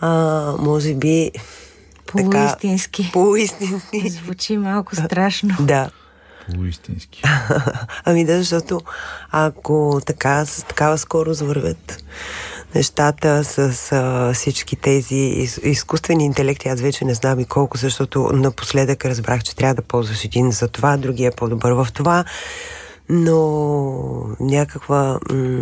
може би полуистински. Полуистински. Звучи малко страшно. Да. Полуистински. Ами да, защото ако така, с такава скорост вървят нещата с всички тези изкуствени интелекти, аз вече не знам и колко, защото напоследък разбрах, че трябва да ползваш един за това, другия е по-добър в това, но някаква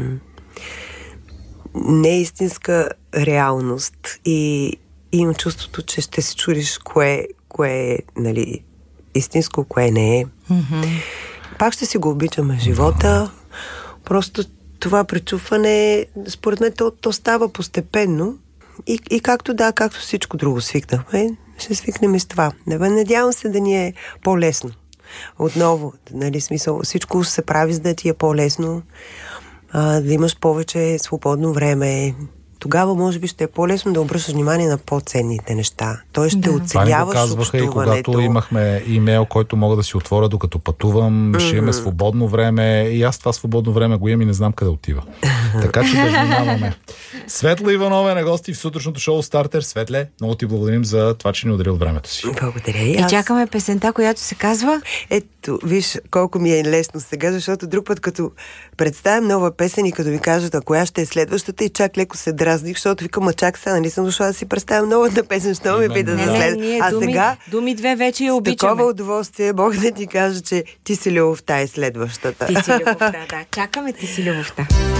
неистинска реалност и имам чувството, че ще се чудиш кое е, нали, истинско, кое не е. Пак ще си го обичаме живота. Просто това пречупване, според мен, то става постепенно. И както всичко друго свикнахме, ще свикнем и с това. Надявам се да ни е по-лесно. Отново, нали, смисъл, всичко се прави, за да ти е по-лесно, да имаш повече свободно време. Тогава, може би, ще е по-лесно да обръщаш внимание на по-ценните неща. Той ще оценяваш общуването. И когато имахме имейл, който мога да си отворя докато пътувам, ще имаме свободно време и аз това свободно време го имам и не знам къде отива. Така че да внимаваме. Светла Иванова е на гости в сутрешното шоу Стартер. Светле, много ти благодарим за това, че ни ударил времето си. Благодаря и чакаме песента, която се казва... Ето, виж колко ми е лесно сега, защото друг път, като представям нова песен и като ми кажат, а коя ще е следващата, и чак леко се дразних, защото викам, чак сега, нали съм дошла да си представям новата песен, що ме пита за след. Думи две вече я обичаме. С такова удоволствие мога да ти кажа, че Ти си любовта е следващата. Ти си любовта, да. Чакаме Ти си любовта.